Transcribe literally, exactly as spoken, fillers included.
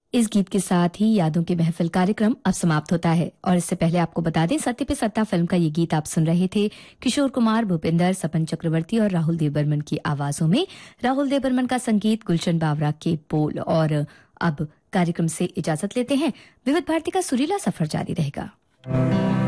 इस गीत के साथ ही यादों की महफिल कार्यक्रम अब समाप्त होता है और इससे पहले आपको बता दें सत्य पे सत्ता फिल्म का ये गीत आप सुन रहे थे किशोर कुमार, भूपिंदर, सपन चक्रवर्ती और राहुल देवबर्मन की आवाजों में। राहुल देवबर्मन का संगीत, गुलशन बावरा के बोल। और अब कार्यक्रम से इजाजत लेते हैं। विविध भारती का सुरीला सफर जारी रहेगा।